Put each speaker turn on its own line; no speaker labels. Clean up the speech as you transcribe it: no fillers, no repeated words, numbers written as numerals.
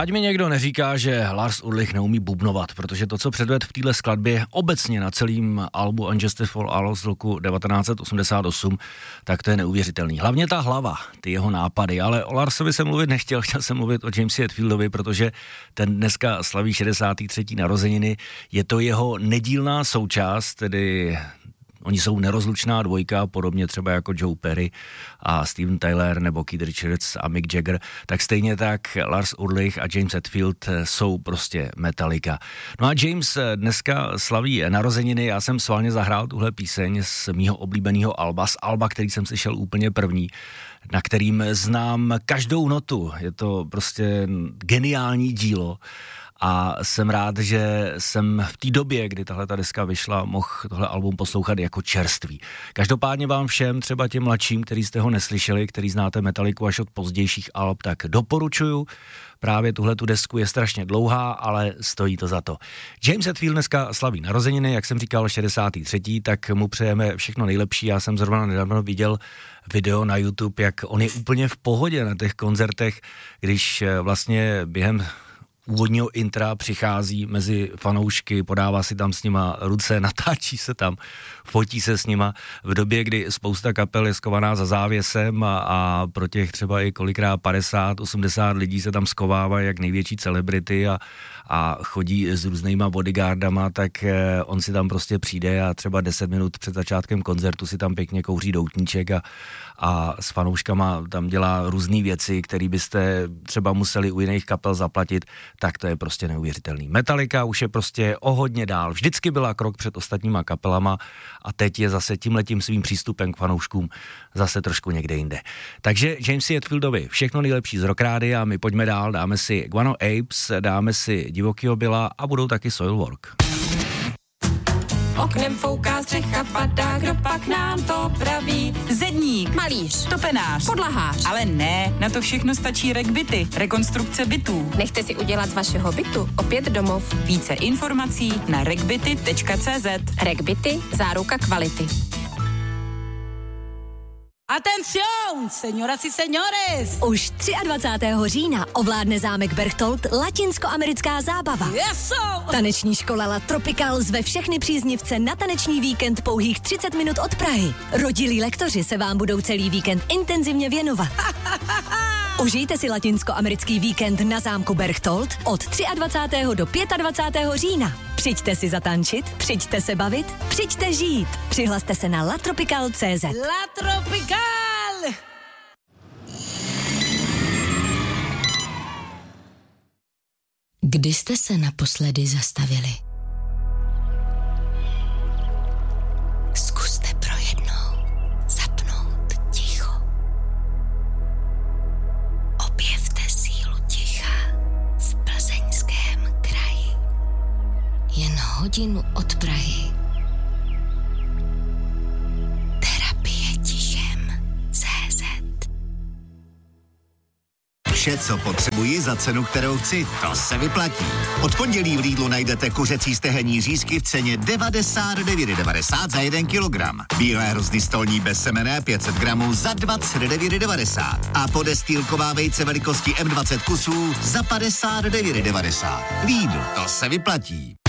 Ať mi někdo neříká, že Lars Ulrich neumí bubnovat, protože to, co předved v téhle skladbě obecně na celém albu Unjustice for All z roku 1988, tak to je neuvěřitelný. Hlavně ta hlava, ty jeho nápady, ale o Larsovi jsem mluvit nechtěl, chtěl jsem mluvit o Jamesi Hetfieldovi, protože ten dneska slaví 63. narozeniny, je to jeho nedílná součást, tedy oni jsou nerozlučná dvojka, podobně třeba jako Joe Perry a Steven Tyler nebo Keith Richards a Mick Jagger, tak stejně tak Lars Ulrich a James Hetfield jsou prostě Metallica. No a James dneska slaví narozeniny, já jsem sválně zahrál tuhle píseň z mýho oblíbeného alba, z alba, který jsem slyšel úplně první, na kterým znám každou notu, je to prostě geniální dílo. A jsem rád, že jsem v té době, kdy tahle ta deska vyšla, mohl tohle album poslouchat jako čerstvý. Každopádně vám všem, třeba těm mladším, který jste ho neslyšeli, který znáte Metalliku až od pozdějších alb, tak doporučuju. Právě tuhletu desku je strašně dlouhá, ale stojí to za to. James Hetfield dneska slaví narozeniny, jak jsem říkal, 63. tak mu přejeme všechno nejlepší. Já jsem zrovna nedávno viděl video na YouTube, jak on je úplně v pohodě na těch koncertech, když vlastně během úvodního intra přichází mezi fanoušky, podává si tam s nima ruce, natáčí se tam, fotí se s nima v době, kdy spousta kapel je skovaná za závěsem a pro těch třeba i kolikrát 50-80 lidí se tam skovávají jak největší celebrity a chodí s různýma bodyguardama, tak on si tam prostě přijde a třeba 10 minut před začátkem koncertu si tam pěkně kouří doutníček a s fanouškama tam dělá různý věci, které byste třeba museli u jiných kapel zaplatit, tak to je prostě neuvěřitelný. Metallica už je prostě o hodně dál. Vždycky byla krok před ostatníma kapelama a teď je zase tímhletím svým přístupem k fanouškům zase trošku někde jinde. Takže Jamesi Hetfieldovi všechno nejlepší z Rockrády a my pojďme dál, dáme si Guano Apes, dáme si Divokýho Billa a budou taky Soilwork.
Oknem fouká střecha, padá, kdo pak nám to praví?
Zedník,
Malíř,
topenář,
podlahář.
ale ne, na to všechno stačí RegBity, rekonstrukce bytů.
Nechte si udělat z vašeho bytu opět domov.
Více informací na regbity.cz.
RegBity, záruka kvality.
Atención, señoras y señores!
Už 23. října ovládne zámek Berchtold latinskoamerická zábava.
Eso!
Taneční škola La Tropical zve všechny příznivce na taneční víkend pouhých 30 minut od Prahy. Rodilí lektoři se vám budou celý víkend intenzivně věnovat. Užijte si latinskoamerický víkend na zámku Berchtold od 23. do 25. října. Přijďte si zatančit, přijďte se bavit, přijďte žít. Přihlaste se na latropical.cz.
La Tropical!
Kdy jste se naposledy zastavili? Zkuste pro jednou zapnout ticho. Objevte sílu ticha v Plzeňském kraji. Jen hodinu od Prahy. Terapietichem.cz.
Vše, co potřebuji za cenu, kterou chci, to se vyplatí. Od pondělí v Lidlu najdete kuřecí stehenní řízky v ceně 99,90 za 1 kilogram. Bílé hrozny stolní bezsemenné 500 gramů za 29,90 a podestýlková vejce velikosti M20 kusů za 59,90. Lidl, to se vyplatí.